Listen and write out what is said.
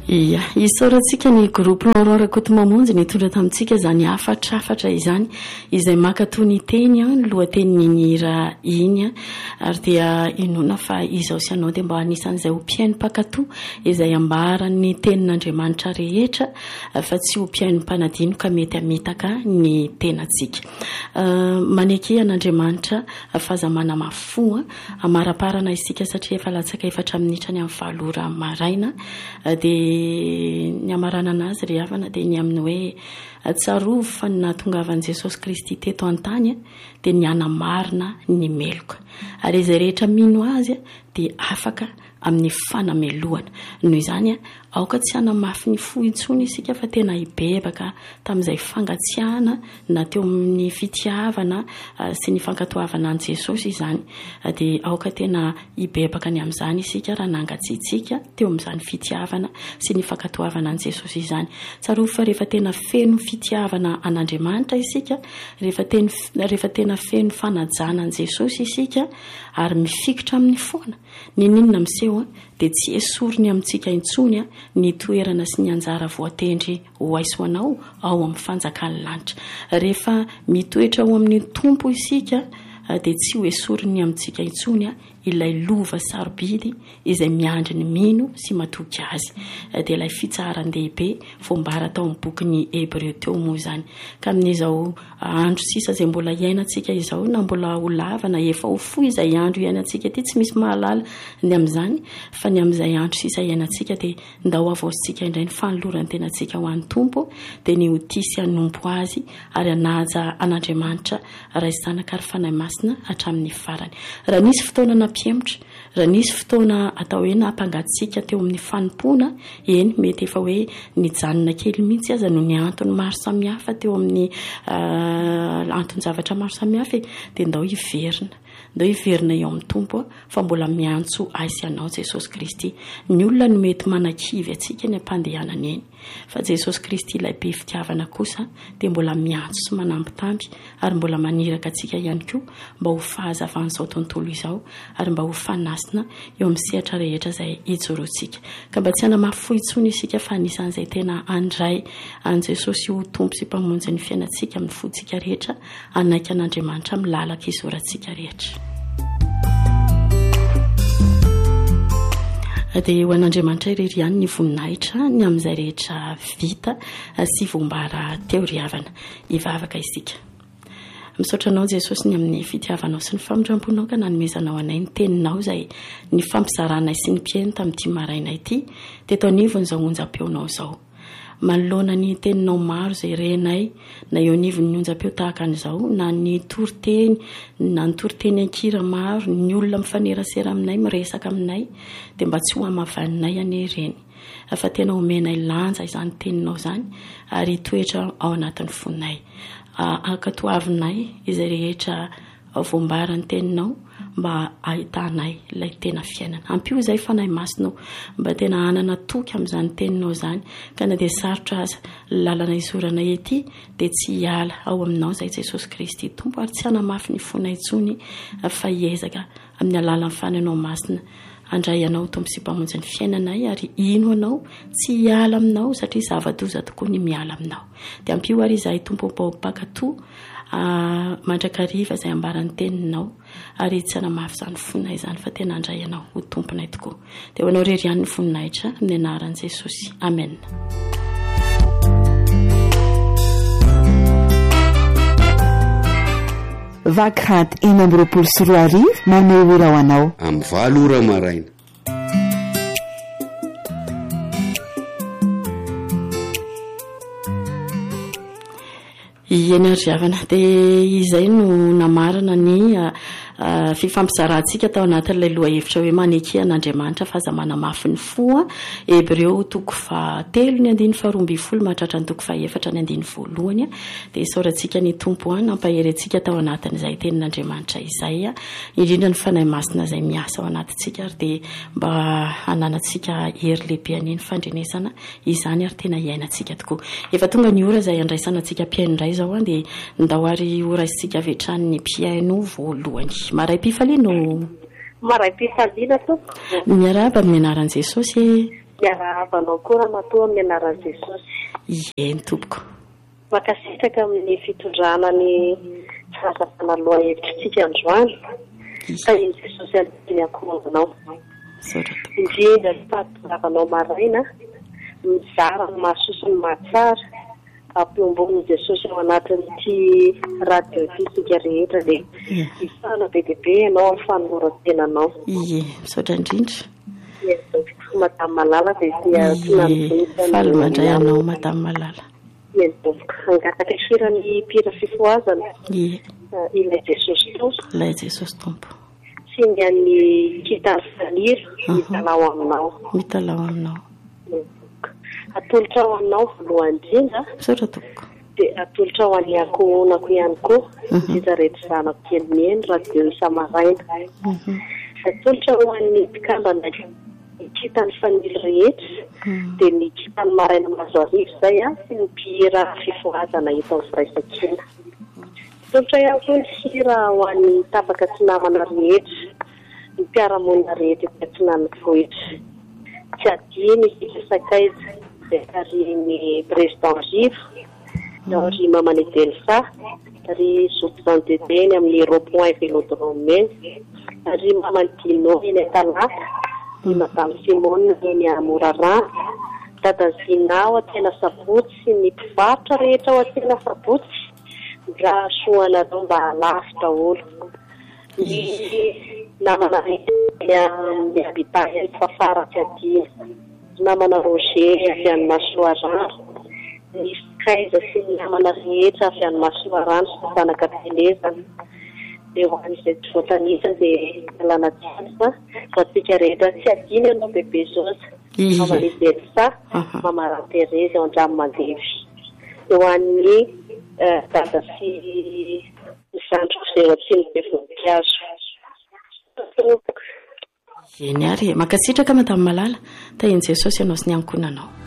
Ia, isaorantsika ny groupe Laurent Rakotomamonjy nitondra tamintsika zany afatrafatra izany izay maka toy ny teny ny lohatenin'ny hira iny ary dia inona fa izao sy anao dia mba anisan'izay ho mpiaino mpakatoa izay ambaran'ny tenin'Andriamanitra rehetra fa tsy ho mpiaino mpanadino ka mety hamitaka ny tenantsika. Maneky an'Andriamanitra fahazamana mafo amaraparana isika satria efa latsaka 4 minitra ny amin'ny 7 ora maraina dia ny amarana anazy ry havana dia ny amin'ny hoe tsarovo fa ny nahatongavan'i Jesosy Kristy teto an-tany dia ny anamarina ny meloka ary izay rehetra mino azy dia afaka amin'ny fanamelohana. Noho izany aoka tsy hanamafy ny fo intsony isika fa tena hibebaka tamin'izay fangatsiahana na teo amin'ny fitiavana sy ny fankatoavana an' Jesosy izany dia aoka tena hibebaka ny amin'izany isika raha nangatsiatsika teo amin'izany fitiavana sy ny fankatoavana an' Jesosy izany. Tsaroa fa rehefa tena feno fitiavana an'Andriamanitra isika, rehefa tena feno fanajana an' Jesosy isika ary mifikitra amin'ny foana ninona miseho dia tsy esoriny amintsika intsony ny toerana sy ny anjara voatendry ho aisoanao ao amin'ny fanjakan'ny lanitra. Rehefa mitoetra ao amin'ny tompo isika dia tsy ho esoriny amintsika intsony ilay lova sarobidy izay miandry ny mino sy matoky azy dia ilay fitsaharan-dehibe fombara tao amin'ny bokin'ny Hebreo teo moa izany. Ka amin'izao andro sisa izay mbola iainantsika izao na mbola ho lava na efa ho fohy izay andro iainantsika ity tsy misy mahalala ny amin'izany fa ny amin'izay andro sisa iainantsika dia ndao avaositsika indray ny fanolorany tenantsika ho an'ny tompo dia ny hotisy hanompo azy ary hanaja an'Andriamanitra ray zanaka ary fanahy masina hatramin'ny farany. Raha nisy fotoana nampihemotra, raha nisy fotoana atao hoe nampangatsiaka teo amin'ny fanompona, eny mety efa hoe nijanona kely mihitsy aza no ny antony maro samihafa teo amin'ny antony-javatra maro samihafa dia ndao hiverina eo amin'ny tompo fa mbola miantso aisy anao Jesosy Kristy. Ny olona no mety manakivy atsika ny ampandehanana eny fa Jesosy Kristy ilay be fitiavana kosa dia mbola miantso sy manambitamby ary mbola maniraka atsika ihany koa mba ho fahazavan'izao tontolo izao ary mba ho fanasina eo amin'ny sehatra rehetra izay ijoroantsika. Ka mba tsy hanamafy intsony isika fa anisan'izay tena andray an' Jesosy ho tompo sy mpamonjy ny fiainantsika amin'ny fontsika rehetra anaiky an'Andriamanitra milalaka izorantsika rehetra. Dia ho an'Andriamanitra irery ihany ny voninahitra ny amin'izay rehetra vita sy voambara teo ry havana hivavaka isika. Misaotra anao Jesosy ny amin'ny fitiavanao sy ny famindramponao ka nanomezanao anay ny teninao izay ny fampizaranay sy ny mpiaino tamin'ity maraina ity dia tao anivony izao onjam-peonao izao. Manoloana ny teninao maro izay renay na eo anivony ny onjam-peo tahaka an'izao na ny toriteny na ny toriteny ankira maro ny olona mifanerasera aminay miresaka aminay dia mba tsy ho hamavanay ane ireny fa tena omenay lanja izany teninao izany ary toetra ao anatin'ny fonay. Ankatoavinay izay rehetra voambarany teninao mba ahitanay ilay tena fiainana. Ampio izay fanahy masinao mba tena hanana toky amin'izany teninao izany ka na dia sarotra aza lalana izoranay ety dia tsy hiala ao aminao izay Jesosy Kristy tompo ary tsy hanamafy ny fonay intsony fa hiezaka amin'ny alalan'ny fananao masina andray anao tompo sy mpamonjy ny fiainanay ary ino anao tsy hiala aminao satria zava-doza tokoa ny miala aminao. Dia ampio ary izahay tompo mpakatoa mandrakariva izay ambaran'ny teninao ary tsy hanamafy izany fonay izany fa tena andray anao ho tomponay tokoa. Dia ho anao rery ihany ny voninahitra amin'ny anaran'i Jesosy. Amen. Vakrady 4 manome ora ho anao amin'ny 7 ora maraina. Ieny ry havana dia izay no namarana ny fifampizarantsika tao anatin'ilay lohahevitra hoe maneky an'Andriamanitra fahazamana mafy ny fo. Hebreo 10:12 mahatratra ny 4:1 dia isaorantsika ny tompo nampahery antsika tao anatin'izay tenin'Andriamanitra izay indrindra ny fanahy masina izay miasa ao anatintsika ary dia mba hananantsika hery lehibe aneny fandrenesana izany ary tena iainantsika tokoa. Efa tonga ny ora izay andraisana antsika mpiaino indray izao dia ndao ary ora isika avetrany mpiaino voalohany. Maray Pifalino. Maray Pifalina to. Miarahaba amin'ny anaran'i Jesosy. Miarahavanao koa matoa amin'ny anaran'i Jesosy. Eny tompoko. Makasitraka amin'ny fitondrana ny fahazavana loha hevitrintsika androany. Ka iny Jesosy aliny akoronanao. Indrindra ny fahatondravanao maraina, mizara ny mahasoso ny mahatsara, ampiombonin'i Jesosy ao anatin'ity radio isika rehetra dia ifana be dia be ianao amin'ny fanoloran-tenanao. Misaotra indrindra. Madame Malala dia faly mandray anao Madame Malala. Angataka hirany mpira fifoazana. Ilay Jesosy tompo. Ilay Jesosy tompo. Sy ny an'ny kitary faniry mitalao aminao. Mitalao aminao. Atolotra ao aminao voalohany indrindra. Misaotra tompoko. Dia atolotra ao an'ny ankohonako ihany koa. Indrindra rehetra zanako kely eny radio isa-maraina. Atolotra ao an'ny mpikambana kitany fanily rehetra dia ny kitany maraina mazo arivo izay sy ny mpihira fifoazana hita amin'ny firaisakina. Atolotra ihany koa ny hira ho an'ny tapaka tsy namana rehetra, ny mpiaramonina rehetra mpitsinan'ny vohitra. Tsy adiny isika sakaiza dia ary ny président Rivo, ry Mamane Delsa, ry Zoupzandedeny amin'ny rond-point Vélodrome, ry Mamandino eny Talata, ny Madame Simone eny Morarana, Dada Zinao atsena Sabotsy, ny mpivarotra rehetra ao atsena Sabotsy, raha soanareo mba halavitra olo. Ny namana rehetra miabitany any Fafara tsy adina, namana Roger avy any Masoarano, ny Kaiza sy ny namana rehetra avy any Masoarano sy fanakatelezana. Dia ho an'izay tsy voatanisa dia alana tsanisa fa tsika rehetra tsy adina ianao bebe Zosa, Mama Lizelsa, Mama Ranterezy ao Andramandevy. Dia ho an'ny dada sy ny sandroko izay ao atsiny be voninkazo. Eny ary makasitraka Madame Malala, tahin'i Jesosy ianao sy ny ankonanao.